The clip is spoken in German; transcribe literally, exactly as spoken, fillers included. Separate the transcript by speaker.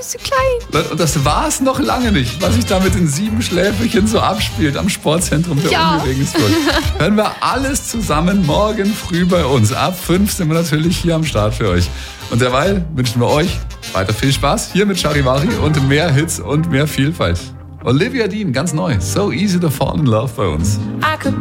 Speaker 1: süße Klein.
Speaker 2: Und das war's noch lange nicht, was sich da mit den sieben Schläferchen so abspielt am Sportzentrum der
Speaker 1: Ja.
Speaker 2: Uni Regensburg. Hören wir alles zusammen morgen früh bei uns. Ab fünf sind wir natürlich hier am Start für euch. Und derweil wünschen wir euch weiter viel Spaß hier mit Charivari und mehr Hits und mehr Vielfalt. Olivia Dean, ganz neu. So easy to fall in love bei uns.
Speaker 1: I could